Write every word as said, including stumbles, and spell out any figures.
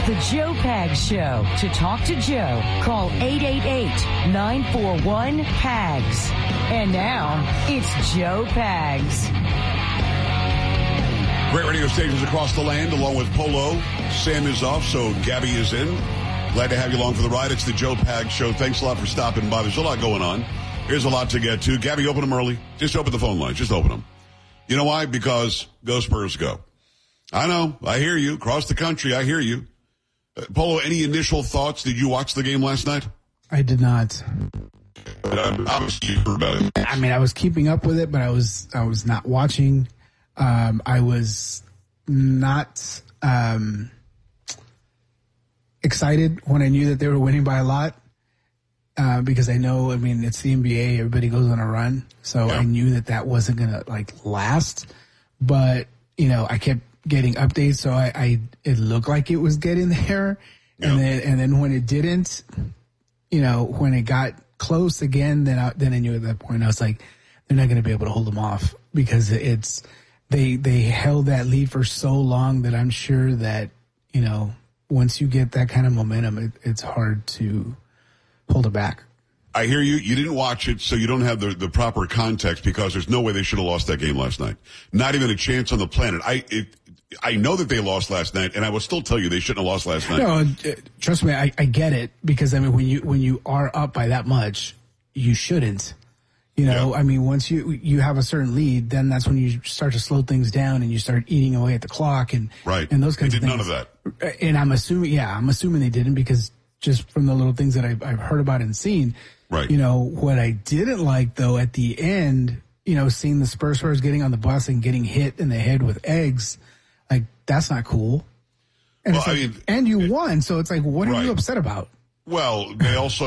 The Joe Pags Show. To talk to Joe, call eight eight eight, nine four one, P A G S. And now, it's Joe Pags. Great radio stations across the land, along with Polo. Sam is off, so Gabby is in. Glad to have you along for the ride. It's the Joe Pags Show. Thanks a lot for stopping by. There's a lot going on. Here's a lot to get to. Gabby, open them early. Just open the phone lines. Just open them. You know why? Because go Spurs go. I know. I hear you. Across the country, I hear you. Uh, Polo, any initial thoughts? Did you watch the game last night? I did not. Uh, obviously, you heard about it. I mean, I was keeping up with it, but I was I was not watching. Um, I was not um, excited when I knew that they were winning by a lot uh, because I know, I mean, it's the N B A. Everybody goes on a run. So yeah. I knew that that wasn't going to, like, last. But, you know, I kept getting updates, so I, I it looked like it was getting there. Yeah. And then and then when it didn't, you know, when it got close again, then I, then I knew at that point, I was like, they're not going to be able to hold them off because it's – They they held that lead for so long that I'm sure that, you know, once you get that kind of momentum, it, it's hard to hold it back. I hear you. You didn't watch it, so you don't have the, the proper context because there's no way they should have lost that game last night. Not even a chance on the planet. I it, I know that they lost last night, and I will still tell you they shouldn't have lost last night. No, uh, trust me, I, I get it because, I mean, when you when you are up by that much, you shouldn't. You know, yeah. I mean, once you you have a certain lead, then that's when you start to slow things down and you start eating away at the clock and right. and those kinds they of did things. None of that. And I'm assuming, yeah, I'm assuming they didn't because just from the little things that I've, I've heard about and seen. Right. You know, what I didn't like, though, at the end, you know, seeing the Spurs players getting on the bus and getting hit in the head with eggs, like, that's not cool. And, well, it's like, I mean, and you it, won, so it's like, what are right. you upset about? Well, they also